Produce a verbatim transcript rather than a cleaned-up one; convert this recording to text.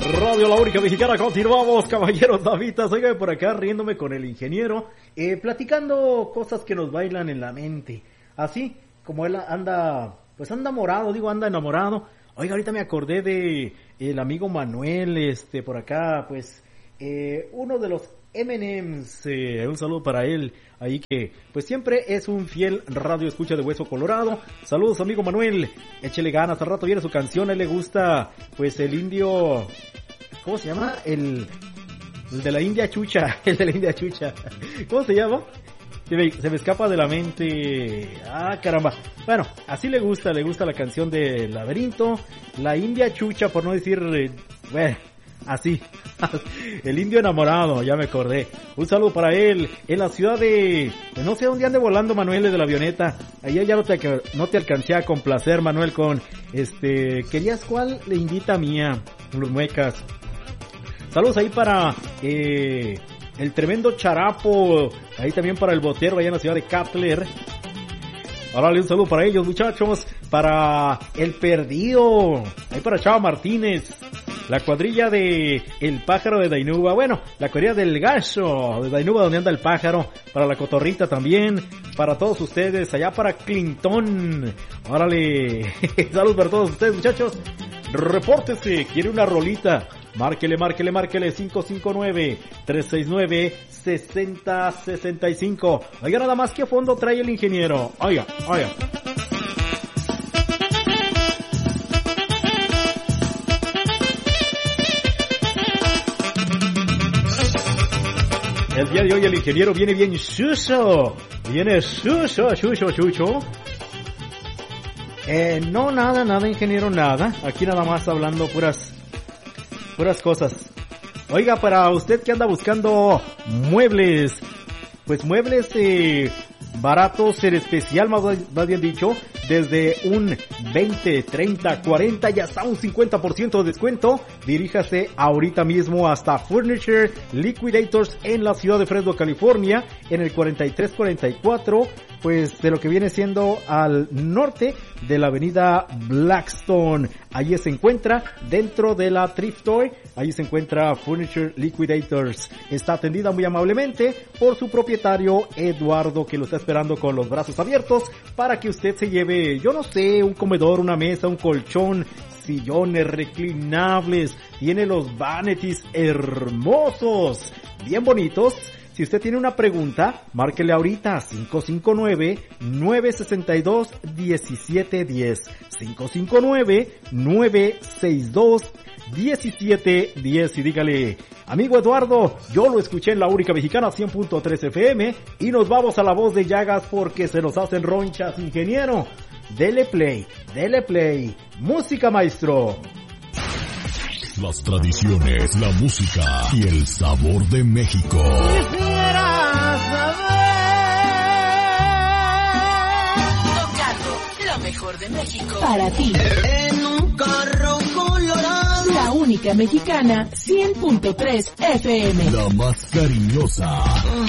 Radio La Única Mexicana, continuamos, caballeros Davitas. Oigan, por acá riéndome con el ingeniero, eh, platicando cosas que nos bailan en la mente. Así como él anda, pues anda morado, digo, anda enamorado. Oiga, ahorita me acordé de el amigo Manuel, este, por acá, pues, eh, uno de los eme and eme's, eh, un saludo para él, ahí que, pues siempre es un fiel radio escucha de Hueso Colorado. Saludos, amigo Manuel, échele ganas, al rato viene su canción, a él le gusta, pues, el indio, ¿cómo se llama? El, el de la India Chucha, el de la India Chucha, ¿cómo se llama? Se me, se me escapa de la mente. Ah, caramba. Bueno, así le gusta, le gusta la canción de Laberinto, la India Chucha, por no decir, eh, bueno, así. El indio enamorado, ya me acordé. Un saludo para él, en la ciudad de, no sé dónde ande volando Manuel de la avioneta. Allá ya no te, no te alcancé a complacer, Manuel, con, este, ¿querías cuál? Le invita mía, los muecas. Saludos ahí para, eh... el tremendo Charapo, ahí también para el Botero, allá en la ciudad de Cutler. Órale, un saludo para ellos, muchachos. Para el Perdido, ahí para Chava Martínez. La cuadrilla de El Pájaro de Dainuba, bueno, la cuadrilla del Gacho de Dainuba, donde anda el pájaro. Para la Cotorrita también, para todos ustedes, allá para Clinton. Órale, saludos para todos ustedes, muchachos. Repórtese, quiere una rolita. Márquele, márquele, márquele, cinco cinco nueve, tres seis nueve, seis cero seis cinco. Oiga, nada más que fondo trae el ingeniero. Oiga, oiga. El día de hoy el ingeniero viene bien chucho. Viene chucho, chucho, chucho. Eh, no, nada, nada, ingeniero, nada. Aquí nada más hablando puras... puras cosas. Oiga, para usted que anda buscando muebles, pues muebles eh, baratos en especial, más, más bien dicho, desde un veinte, treinta, cuarenta y hasta un cincuenta por ciento de descuento, diríjase ahorita mismo hasta Furniture Liquidators en la ciudad de Fresno, California, en el cuarenta y tres cuarenta y cuatro, pues de lo que viene siendo al norte de la avenida Blackstone. Allí se encuentra dentro de la Thrift Toy, allí se encuentra Furniture Liquidators. Está atendida muy amablemente por su propietario Eduardo, que lo está esperando con los brazos abiertos para que usted se lleve, yo no sé, un comedor, una mesa, un colchón, sillones reclinables. Tiene los vanities hermosos, bien bonitos. Si usted tiene una pregunta, márquele ahorita cinco cinco nueve, nueve seis dos, uno siete uno cero. cinco cinco nueve, nueve seis dos, uno siete uno cero y dígale, amigo Eduardo, yo lo escuché en La Única Mexicana cien punto tres F M y nos vamos a La Voz de Llagas porque se nos hacen ronchas, ingeniero. Dele play, dele play. Música, maestro. Las tradiciones, la música y el sabor de México. Quisiera saber. Tocando lo mejor de México. Para ti. En un carro colorado. La Única Mexicana cien punto tres F M. La más cariñosa